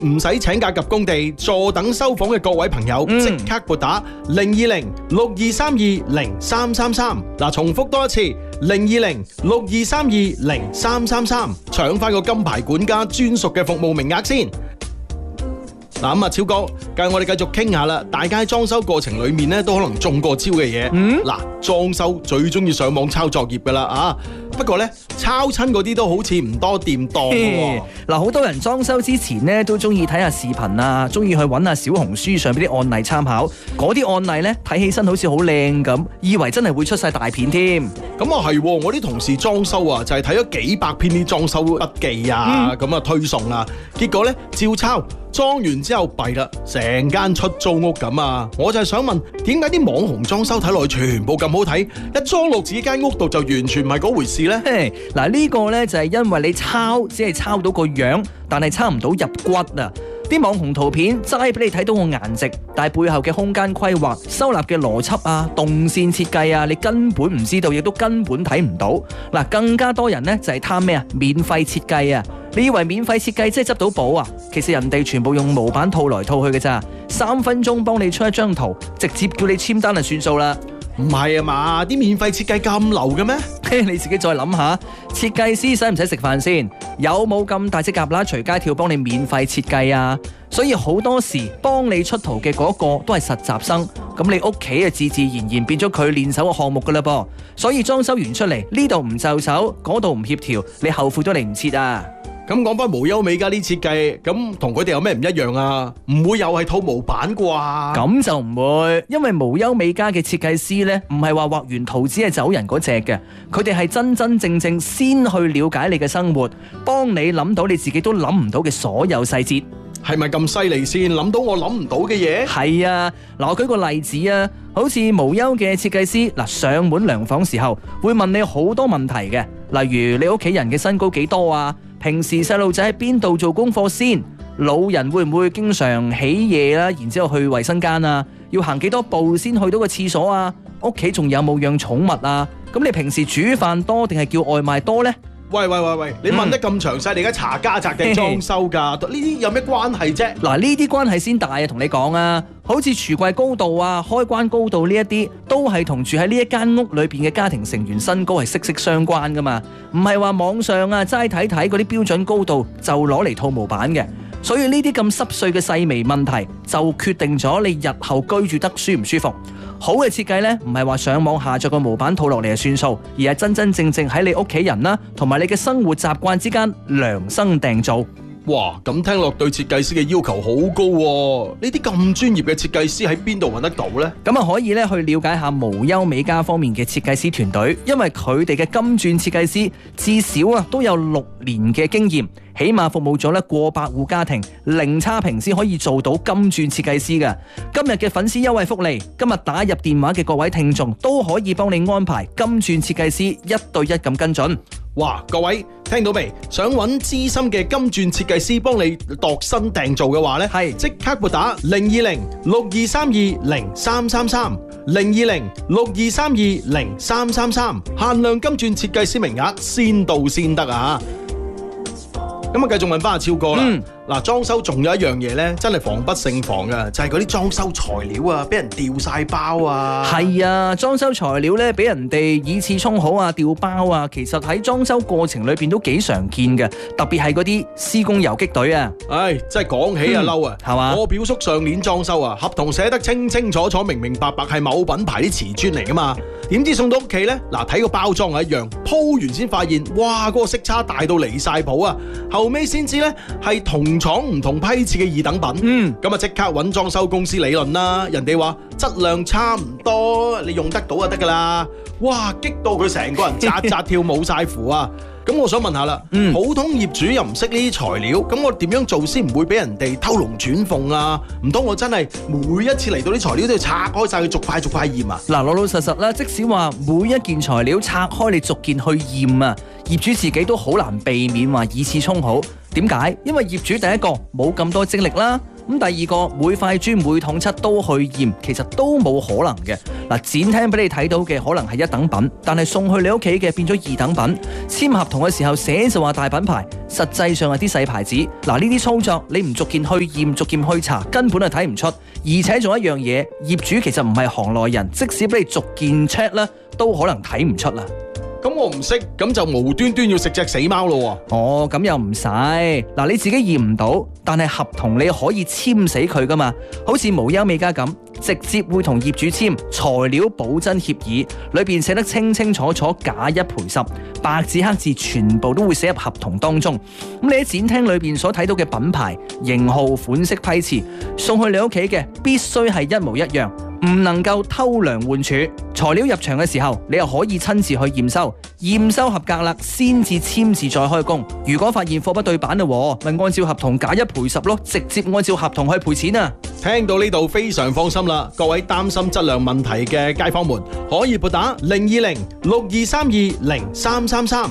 唔使請假及工地，坐等收房嘅各位朋友，即刻撥打020-6232-0333。嗱，重複多一次，020-6232-0333，搶翻個金牌管家專屬嘅服務名額先。嗱咁啊，超哥，繼我哋繼續傾下啦。大家喺裝修過程裏面咧，都可能中過招嘅嘢。嗱，裝修最中意上網抄作業噶啦啊！不過咧，抄親嗰啲都好似唔多掂當喎。 嗱，好多人裝修之前咧，都中意睇下視頻啊，中意去揾下小紅書上邊啲案例參考。嗰啲案例咧，睇起身好似好靚咁，以為真係會出晒大片添。 咁啊係，我啲同事裝修啊，就係睇咗幾百篇啲裝修筆記啊，咁啊推送啊，結果咧照抄。裝完之後弊啦，成間出租屋咁啊！我就係想問，點解啲網紅裝修睇落去全部咁好睇，一裝落自己間屋度就完全唔係嗰回事呢？ 嗱，呢個呢就係因為你抄只係抄到個樣，但係抄唔到入骨啊！啲網紅圖片齋俾你睇到個顏值，但係背後嘅空間規劃、收納嘅邏輯啊、動線設計啊，你根本唔知道，亦都根本睇唔到。嗱，更加多人呢就係貪咩啊？免費設計啊！你以為免費設計即係執到寶啊？其實人哋全部用模板套來套去嘅咋，3分鐘幫你出一張圖，直接叫你簽單就算數啦。 唔係啊嘛，啲免費設計咁流嘅咩？ 你自己再諗下，設計師使唔使食飯先？有冇咁大隻蛤乸隨街跳幫你免費設計啊？所以好多時幫你出圖嘅嗰個都係實習生，咁你屋企啊自自然然變咗佢練手嘅項目噶啦噃。所以裝修完出嚟，呢度唔就手，嗰度唔協調，你後悔都嚟唔切啊！ 咁講翻無憂美家啲設計，咁同佢哋有咩唔一樣啊？唔會又係套模板啩？ 咁就唔會，因為無憂美家嘅設計師呢，唔係話畫完圖只係走人嗰隻嘅，佢哋係真真正正先去了解你嘅生活，幫你諗到你自己都諗唔到嘅所有細節。 係咪咁犀利先？諗到我諗唔到嘅嘢？ 係啊，嗱，我舉個例子啊，好似無憂嘅設計師，嗱，上門量房時候會問你好多問題嘅，例如你屋企人嘅身高幾多啊？平時細路仔喺邊度做功課先？老人會唔會經常起夜啦？然之後去衛生間啊？要行幾多步先去到個廁所啊？屋企仲有冇養寵物啊？咁你平時煮飯多定係叫外賣多呢？ 喂，你問得咁詳細，你而家查家宅定裝修㗎？呢啲有咩關係啫？ 嗱，呢啲關係先大啊！同你講啊，好似櫥櫃高度啊、開關高度呢一啲，都係同住喺呢一間屋裏邊嘅家庭成員身高係息息相關噶嘛。唔係話網上啊齋睇睇嗰啲標準高度就攞嚟套模板嘅。所以呢啲咁濕碎嘅細微問題，就決定咗你日後居住得舒唔舒服。好嘅設計呢，唔係話上網下載個模板套落嚟就算數，而係真真正正喺你屋企人啦，同埋你嘅生活習慣之間量身訂造。 哇，咁聽落對設計師嘅要求好高喎！呢啲咁專業嘅設計師喺邊度揾得到呢？ 咁啊，可以咧去了解下無憂美家方面嘅設計師團隊，因為佢哋嘅金鑽設計師至少啊都有6年嘅經驗，起碼服務咗咧過百戶家庭，零差評先可以做到金鑽設計師嘅。今日嘅粉絲優惠福利，今日打入電話嘅各位聽眾都可以幫你安排金鑽設計師1對1咁跟進。 哇！各位聽到未？想揾資深嘅金鑽設計師幫你度身訂造嘅話呢，係即刻撥打020-6232-0333 020-6232-0333，限量金鑽設計師名額先到先得啊！咁啊，繼續問翻阿超哥啦。嗱，裝修仲有一樣嘢咧，真係防不勝防噶，就係嗰啲裝修材料啊，俾人掉晒包啊。 係啊，裝修材料咧俾人哋以次充好啊、掉包啊，其實喺裝修過程裏邊都幾常見嘅，特別係嗰啲施工游擊隊啊。 唉，真係講起啊嬲啊，係嘛？我表叔上年裝修啊，合同寫得清清楚楚、明明白白係某品牌啲瓷磚嚟噶嘛，點知送到屋企咧，嗱，睇個包裝係一樣，鋪完先發現，哇，嗰個色差大到離晒譜啊！後尾先知咧係同廠唔同批次嘅二等品，咁啊即刻揾裝修公司理論啦，人哋話質量差唔多，你用得到就得噶啦，哇，激到佢成個人扎扎跳冇晒符啊！咁我想問下啦，普通業主又唔識呢啲材料，咁我點樣做先唔會俾人哋偷龍轉鳳啊？唔通我真係每一次嚟到啲材料都要拆開晒佢逐塊逐塊驗啊？ 嗱，老老實實啦，即使話每一件材料拆開你逐件去驗啊，業主自己都好難避免話以次充好。點解？因為業主第一個冇咁多精力啦， 咁第二個，每塊磚每桶漆都去驗，其實都冇可能嘅。嗱，展廳俾你睇到嘅可能係一等品，但係送去你屋企嘅變咗二等品。簽合同嘅時候寫就話大品牌，實際上係啲細牌子。嗱，呢啲操作你唔逐件去驗、逐件去查，根本係睇唔出。而且仲有一樣嘢，業主其實唔係行內人，即使俾你逐件 check 咧，都可能睇唔出啦。 咁我唔識，咁就無端端要食隻死貓咯喎。 哦，咁又唔使。嗱，你自己驗唔到，但係合同你可以簽死佢噶嘛。好似無憂美家咁，直接會同業主簽材料保真協議，裏邊寫得清清楚楚，假一賠十，白紙黑字全部都會寫入合同當中。咁你喺展廳裏邊所睇到嘅品牌、型號、款式、批次，送去你屋企嘅必須係一模一樣。唔能夠偷梁換柱，材料入場嘅時候，你又可以親自去驗收，驗收合格啦，先至簽字再開工。如果發現貨不對版嘞，咪按照合同假一賠十咯，直接按照合同去賠錢啊！ 聽到呢度非常放心啦，各位擔心質量問題嘅街坊們，可以撥打020-6232-0333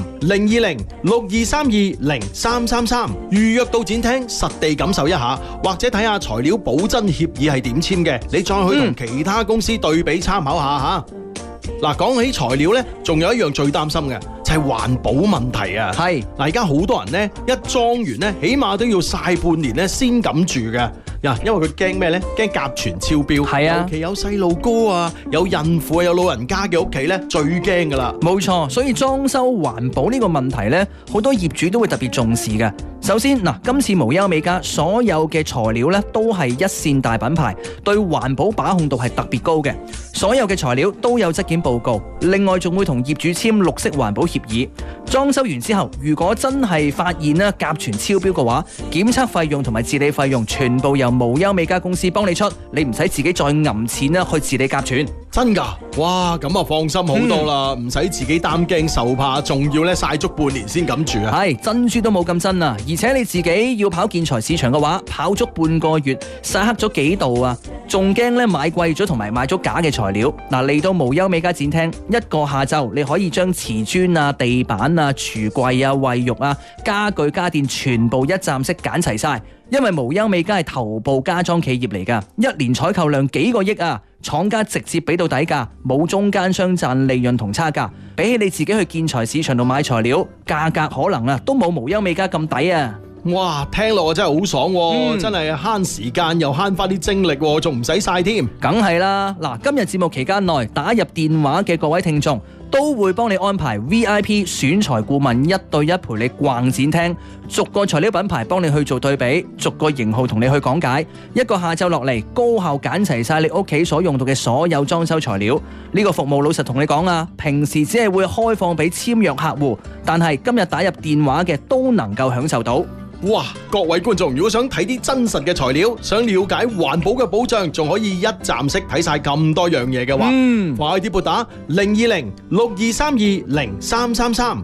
020-6232-0333預約到展廳實地感受一下，或者睇下材料保真協議係點簽嘅，你再去同其他公司對比參考下吓。嗱，講起材料呢，仲有一樣最擔心嘅就係環保問題啊。係嗱，而家好多人呢，一裝完呢，起碼都要曬半年呢先敢住嘅。因為佢驚咩呢？驚甲醛超標。係啊，尤其有細路哥啊，有孕婦啊，有老人家嘅屋企呢，最驚噶啦。冇錯，所以裝修環保呢個問題呢，好多業主都會特別重視嘅。首先嗱，今次無憂美家所有嘅材料呢，都係一線大品牌，對環保把控度係特別高嘅。所有嘅材料都有質檢報告，另外仲會同業主簽綠色環保協議。裝修完之後，如果真係發現咧甲醛超標嘅話，檢測費用同埋治理費用全部由無憂美家公司幫你出，你唔使自己再揞錢啦去治理甲醛。真㗎？哇，咁啊放心好多啦，唔使自己擔驚受怕，仲要咧曬足半年先敢住啊！係珍珠都冇咁真啊！而且你自己要跑建材市場嘅話，跑足半個月，曬黑咗幾度啊！仲驚咧買貴咗同埋買咗假嘅材料。嗱，嚟到無憂美家展廳，一個下晝你可以將瓷磚啊、地板啊、櫥櫃啊、衛浴啊、家具家電全部一站式揀齊晒。因為無憂美家係頭部家裝企業嚟㗎，一年採購量幾個億啊！廠家直接俾到底價，冇中間商賺利潤同差價。比起你自己去建材市場度買材料，價格可能都冇無憂美家咁抵啊！哇，聽落真係好爽喎，真係慳時間又慳翻啲精力喎，仲唔使曬添。梗係啦，嗱，今日節目期間內打入電話嘅各位聽眾，都會幫你安排 VIP 選材顧問1對1陪你逛展廳，逐個材料品牌幫你去做對比，逐個型號同你去講解。一個下晝落嚟，高效揀齊晒你屋企所用到嘅所有裝修材料。呢個服務老實同你講啊，平時只係會開放俾簽約客戶，但係今日打入電話嘅都能夠享受到。哇！各位觀眾，如果想睇啲真實嘅材料，想了解環保嘅保障，仲可以一站式睇晒咁多樣嘢嘅話，快啲撥打020-6232-0333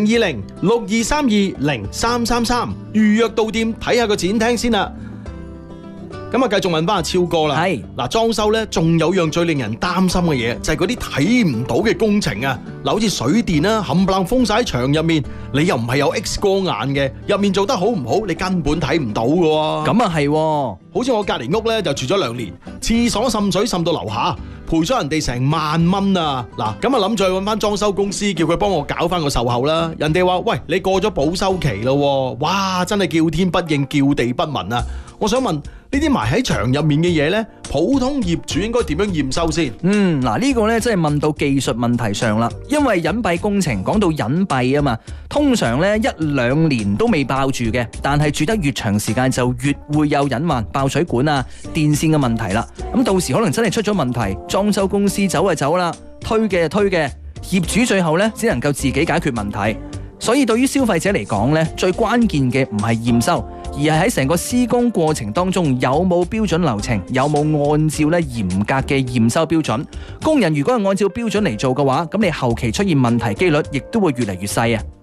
020-6232-0333預約到店睇下個展廳先啦。咁啊，繼續問翻阿超哥啦。係嗱，裝修咧，仲有樣最令人擔心嘅嘢，就係嗰啲睇唔到嘅工程啊。嗱，好似水電啦，冚唪唥封晒喺牆入面，你又唔係有 X 光眼嘅，入面做得好唔好，你根本睇唔到㗎。咁啊係，好似我隔籬屋咧就住咗2年，廁所滲水滲到樓下，賠咗人哋成1萬蚊啊！嗱，咁啊諗住去搵翻裝修公司，叫佢幫我搞翻個售後啦。人哋話：喂，你過咗保修期咯，哇，真係叫天不應，叫地不聞啊！我想問呢啲埋喺牆入面嘅嘢呢，普通業主應該點樣驗收先？嗱，呢個呢真係問到技術問題上啦。因為隱蔽工程講到隱蔽啊嘛，通常呢1-2年都未爆住嘅，但係住得越長時間就越會有隱患，爆水管啊、電線嘅問題啦。咁到時可能真係出咗問題，裝修公司走就走啦，推嘅就推嘅，業主最後呢只能夠自己解決問題。所以對於消費者嚟講呢，最關鍵嘅唔係驗收，而係喺成個施工過程當中有冇標準流程，有冇按照咧嚴格嘅驗收標準。工人如果係按照標準嚟做嘅話，咁你後期出現問題機率亦都會越嚟越細啊。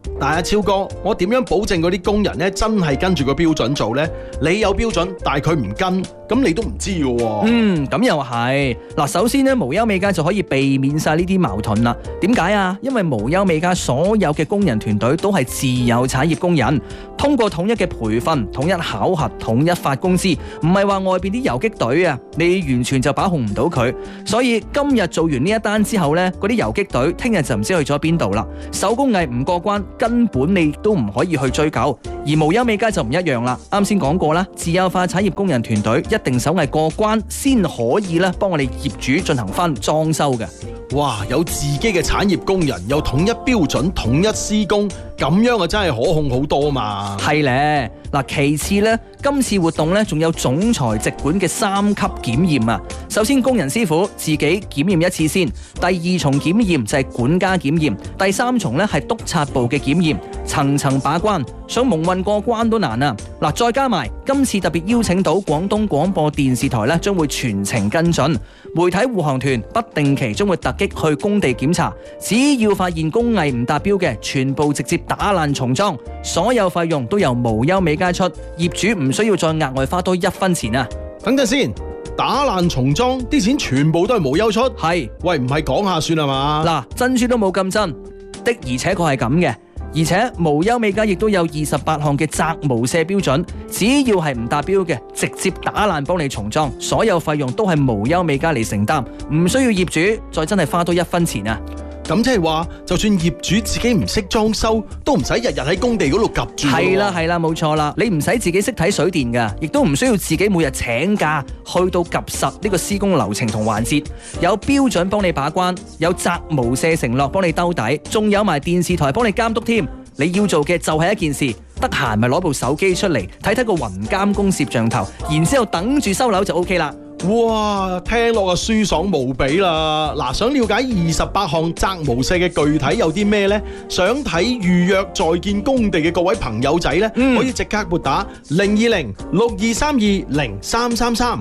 但係超哥，我點樣保證嗰啲工人咧真係跟住個標準做呢？你有標準，但係佢唔跟，咁你都唔知嘅喎。 咁又係。嗱，首先咧，無憂美家就可以避免晒呢啲矛盾啦。點解啊？因為無憂美家所有嘅工人團隊都係自有產業工人，通過統一嘅培訓、統一考核、統一發工資，唔係話外邊啲游擊隊啊，你完全就把控唔到佢。所以今日做完呢一單之後呢，嗰啲游擊隊聽日就唔知去咗邊度啦。手工藝唔過關，根本你都唔可以去追究。而無憂美家就唔一樣啦。啱先講過啦，自有化產業工人團隊一定手藝過關，先可以咧幫我哋業主進行翻裝修嘅。 哇！有自己嘅產業工人，有統一標準、統一施工，咁樣啊真係可控好多嘛。係咧，嗱，其次咧，今次活動咧仲有總裁直管嘅3級檢驗啊。首先工人師傅自己檢驗一次先，第2重檢驗就係管家檢驗，第3重咧係督察部嘅檢驗，層層把關，想蒙混過關都難啊。嗱，再加埋今次特別邀請到廣東廣播電視台咧，將會全程跟進，媒體護航團不定期將會突擊去工地檢查，只要發現工藝唔達標嘅，全部直接打爛重裝，所有費用都由無憂美家出，業主唔需要再額外花多1分錢啊！ 等陣先，打爛重裝啲錢全部都係無憂出？ 係， 喂，唔係講下算係嘛？ 嗱，珍珠都冇咁真，的而且確係咁嘅。而且無憂美家亦都有28項嘅責無赦標準，只要係唔達標嘅，直接打爛幫你重裝，所有費用都係無憂美家嚟承擔，唔需要業主再真係花多1分錢啊！ 咁即係話，就算業主自己唔識裝修，都唔使日日喺工地嗰度夾住。 係啦，冇錯啦，你唔使自己識睇水電噶，亦都唔需要自己每日請假去到夾實呢個施工流程同環節，有標準幫你把關，有責無赦承諾幫你兜底，仲有埋電視台幫你監督添。你要做嘅就係一件事，得閒咪攞部手機出嚟睇睇個雲監工攝像頭，然之後等住收樓就 OK 啦。 哇，聽落啊舒爽無比啦！嗱，想了解28項責無赦嘅具體有啲咩呢？想睇預約在建工地嘅各位朋友仔呢，可以即刻撥打020-6232-0333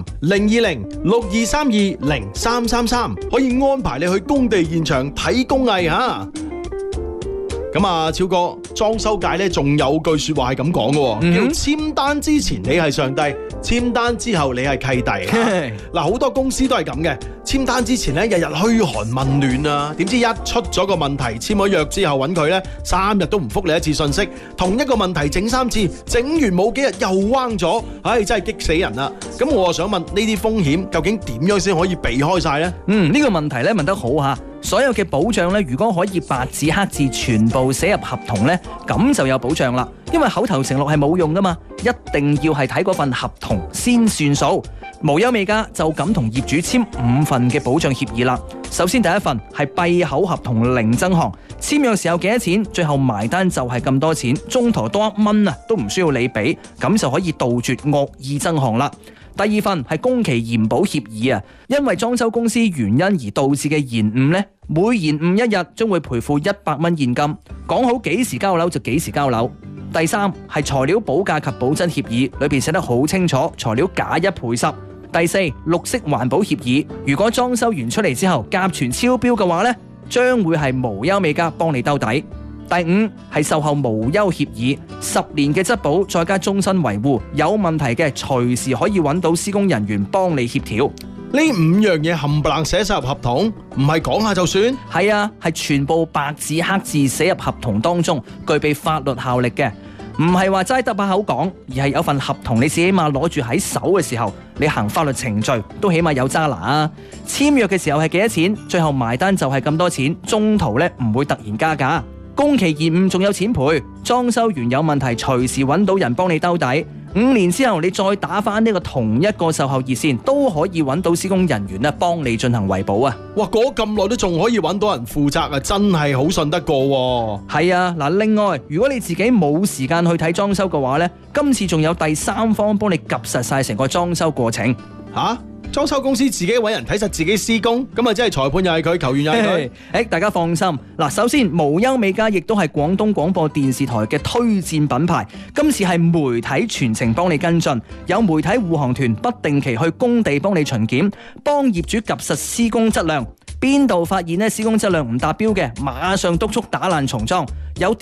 020-6232-0333，可以安排你去工地現場睇工藝吓。咁啊，超哥，裝修界咧仲有句說話係咁講嘅，叫簽單之前你係上帝，簽單之後你係契弟。嗱，好多公司都係咁嘅，簽單之前咧日日噓寒問暖啊，點知一出咗個問題，簽咗約之後揾佢咧3日都唔覆你一次信息，同一個問題整3次，整完冇幾日又彎咗，唉，真係激死人啦！咁我想問呢啲風險究竟點樣先可以避開晒呢？ 呢個問題咧問得好吓。所有嘅保障咧，如果可以白紙黑字全部寫入合同咧，咁就有保障啦。因為口頭承諾係冇用噶嘛，一定要係睇嗰份合同先算數。無憂美家就咁同業主簽5份嘅保障協議啦。首先第一份係閉口合同零增項，簽約時候幾多錢，最後埋單就係咁多錢，中途多1蚊啊都唔需要你俾，咁就可以杜絕惡意增項啦。第二份係工期延保協議啊，因為裝修公司原因而導致嘅延誤呢，每延誤1日將會賠付100蚊現金，講好幾時交樓就幾時交樓。第三係材料保價及保真協議，裏邊寫得好清楚，材料假1賠10。第四，綠色環保協議，如果裝修完出嚟之後甲醛超標嘅話呢，將會係無憂美家幫你兜底。第五係售後無憂協議，10年嘅質保再加終身維護，有問題嘅隨時可以揾到施工人員幫你協調。 呢5樣嘢冚唪唥寫晒入合同，唔係講下就算？ 係啊，係全部白紙黑字寫入合同當中，具備法律效力嘅，唔係話齋得把口講，而係有份合同，你起碼攞住喺手嘅時候，你行法律程序都起碼有揸拿啊。簽約嘅時候係幾多錢，最後埋單就係咁多錢，中途咧唔會突然加價。工期延誤仲有錢賠，裝修完有問題隨時揾到人幫你兜底。5年之後你再打返呢個同一個售後熱線，都可以揾到施工人員幫你進行維保啊！ 哇，嗰咁耐都仲可以揾到人負責啊，真係好信得過喎。 係啊，嗱，另外如果你自己冇時間去睇裝修嘅話呢，今次仲有第三方幫你及實晒成個裝修過程。 吓？裝修公司自己揾人睇實自己施工，咁啊即係裁判又係佢，球員又係佢。 大家放心。嗱，首先無憂美家亦都係廣東廣播電視台嘅推薦品牌，今次係媒體全程幫你跟進，有媒體護航團不定期去工地幫你巡檢，幫業主及實施工質量。邊度發現施工質量唔達標嘅，馬上督促打爛重裝。有